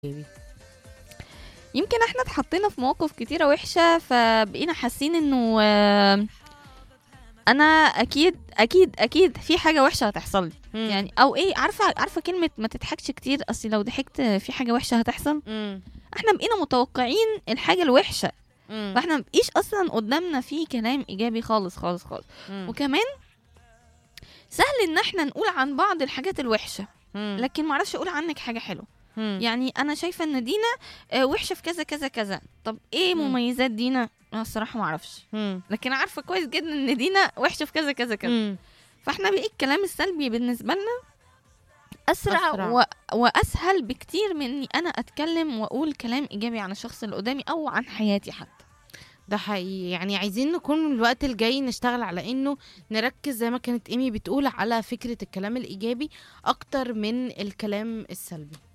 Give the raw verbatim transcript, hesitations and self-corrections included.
إيجابي. يمكن احنا اتحطينا في مواقف كتيرة وحشة فبقينا حاسين انه آه، انا اكيد اكيد اكيد في حاجة وحشة هتحصل لي. مم. يعني او ايه، عارفة عارفة كلمة ما تضحكش كتير، اصل لو ضحكت في حاجة وحشة هتحصل. مم. احنا بقينا متوقعين الحاجة الوحشة، مم. فاحنا مبقيش اصلا قدامنا فيه كلام ايجابي خالص خالص خالص. مم. وكمان سهل ان احنا نقول عن بعض الحاجات الوحشة، مم. لكن معرفش اقول عنك حاجة حلوة. مم. يعني انا شايفه ان دينا آه، وحشه في كذا كذا كذا. طب ايه مم. مميزات دينا؟ انا الصراحه ما اعرفش، مم. لكن عارفه كويس جدا ان دينا وحشه في كذا كذا كذا. مم. فاحنا بقى الكلام السلبي بالنسبه لنا اسرع, أسرع. و... واسهل بكتير من اني انا اتكلم واقول كلام ايجابي عن الشخص اللي قدامي او عن حياتي حتى. ده حقيقي، يعني عايزين نكون الوقت الجاي نشتغل على انه نركز زي ما كانت ايمي بتقول على فكرة الكلام الايجابي اكتر من الكلام السلبي.